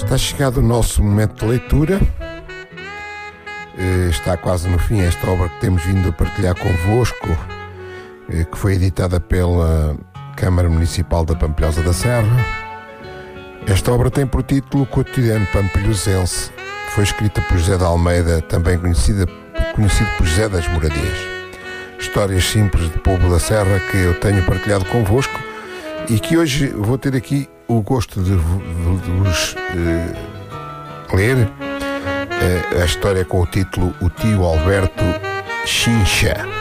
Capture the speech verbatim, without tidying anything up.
Está chegado o nosso momento de leitura. Está quase no fim esta obra que temos vindo a partilhar convosco, que foi editada pela Câmara Municipal da Pampilhosa da Serra. Esta obra tem por título O Cotidiano Pampilhosense. Foi escrita por José de Almeida, também conhecida, conhecido por José das Moradias. Histórias simples de povo da Serra que eu tenho partilhado convosco e que hoje vou ter aqui o gosto de vos uh, ler uh, a história com o título O Tio Alberto Chincha.